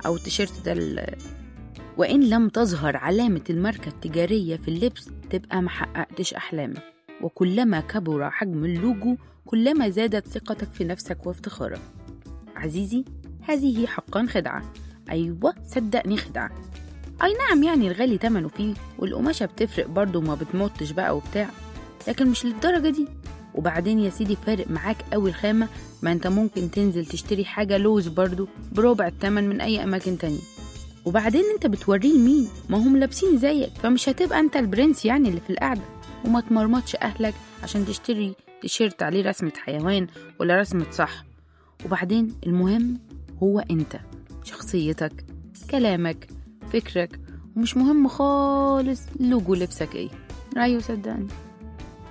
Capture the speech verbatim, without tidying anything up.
أو التيشيرت ده ال... وإن لم تظهر علامة الماركة التجارية في اللبس تبقى محققتش أحلامك. وكلما كبر حجم اللوجو كلما زادت ثقتك في نفسك وافتخارك. عزيزي، هذه حقا خدعة. أيوة صدقني خدعة. أي نعم يعني الغالي تمنه فيه، والقماشة بتفرق برضو وما بتموتش بقى وبتاع، لكن مش للدرجة دي. وبعدين يا سيدي فارق معاك أوي الخامة، ما انت ممكن تنزل تشتري حاجة لوز برضو بربع التمن من أي أماكن تانية. وبعدين انت بتوريه لمين؟ ما هم لابسين زيك، فمش هتبقى انت البرنس يعني اللي في القعدة. وما تمرمطش أهلك عشان تشتري تيشيرت عليه رسمة حيوان ولا رسمة صح. وبعدين المهم هو انت، شخصيتك، كلامك، فكرك، ومش مهم خالص لوجو لبسك ايه. ايوه صدقني.